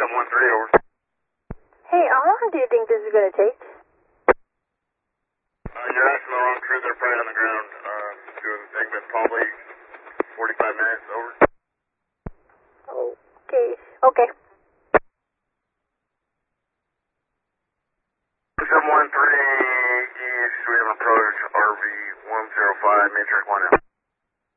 713, over. Hey, how long do you think this is going to take? You're asking the wrong crew. They're probably on the ground doing the thing, but probably 45 minutes, over. Okay. Okay. 713 East, we have an approach RV 105, matrix 1 out.